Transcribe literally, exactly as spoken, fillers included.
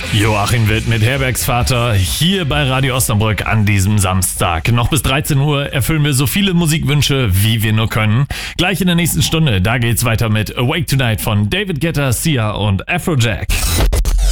Joachim Witt mit Herbergsvater hier bei Radio Osnabrück an diesem Samstag. Noch bis dreizehn Uhr erfüllen wir so viele Musikwünsche, wie wir nur können. Gleich in der nächsten Stunde, da geht's weiter mit Awake Tonight von David Guetta, Sia und Afrojack.